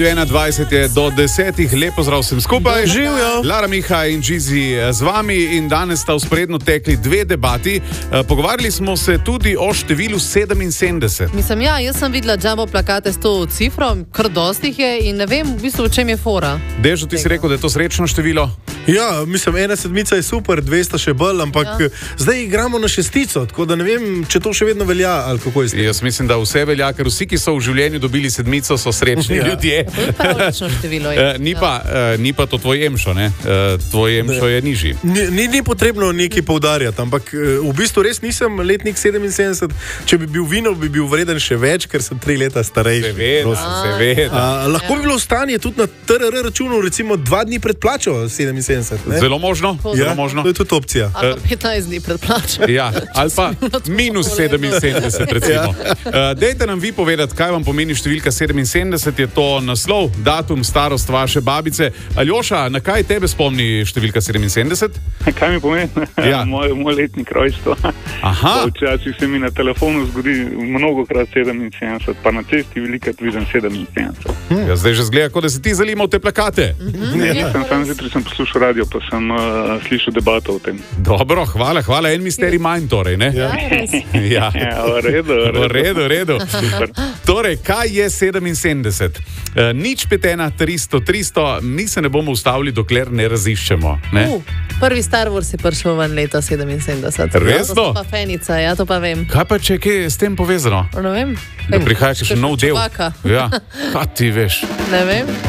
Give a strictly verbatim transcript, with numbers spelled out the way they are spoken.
enaindvajset je do desetih, lepo zdrav vsem skupaj. Živijo. Lara Miha in Gizi z vami in danes sta vzporedno tekli dve debati. Pogovarjali smo se tudi o številu sedeminsedemdeset. Mislim, ja, jaz sem videla jumbo plakate s to cifro, kar dosti jih je in ne vem v bistvu, v čem je fora. Dežo, ti si rekel, da je to srečno število? Ja, mislim, ena sedmica je super, dvesto še bolj, ampak ja. Zdaj igramo na šestico, tako da ne vem, če to še vedno velja ali kako je s tem. Jaz mislim, da vse velja, ker vsi, ki so v življenju dobili sedmico, so srečni ja. ljudje. Število je. Ni, pa, ja. ni pa to tvoj emšo, ne? Tvoj emšo je nižji. Ni, ni, ni potrebno nekaj poudarjati, ampak v bistvu res nisem letnik sedeminsedemdeset. Če bi bil vinov, bi bil vreden še več, ker sem tri leta starejši. Seveda, seveda. A, lahko ja. bi bilo stanje tudi na T R R računu, recimo dva dni pred plačo sedeminsedemdeset. Ne? Zelo možno. Ja, zelo možno. To je tudi opcija. Ali pa petnajst dni pred plačo. Ja, ali pa minus sedeminsedemdeset, recimo. Uh, dejte nam vi povedati, kaj vam pomeni številka sedeminsedemdeset. Je to naslov, datum, starost vaše babice? Aljoša, na kaj tebe spomni številka sedeminsedemdeset? Kaj mi pomeni? Ja. moj, moj letnik rojstva. Aha. Včasih se mi na telefonu zgodi mnogokrat sedeminsedemdeset, pa na cesti velikrat vidim sedeminsedemdeset. Hm. Ja, zdaj že zgleda, kot da si ti zalimal te plakate. Mm-hmm. Ne, nisem, sam zjutraj sem poslušal radio, pa sem uh, slišal debato o tem. Dobro, hvala, hvala. En misterij manj torej, ne? Ja, res. Ja. Ja, v redu, v redu. V redu, v redu. Super. Torej, kaj je sedeminsedemdeset? E, nič pet ena tristo tristo, mi se ne bomo ustavili, dokler ne raziščemo. Ne? Uh, prvi Star Wars je prišel ven leta sedeminsedemdeset. Resno? Ja, to pa Fenica, ja, to pa vem. Kaj pa, če je kaj s tem povezano? Ne vem. Da prihaja še nov del. Čubaka. Ja, kaj ti veš? Ne vem.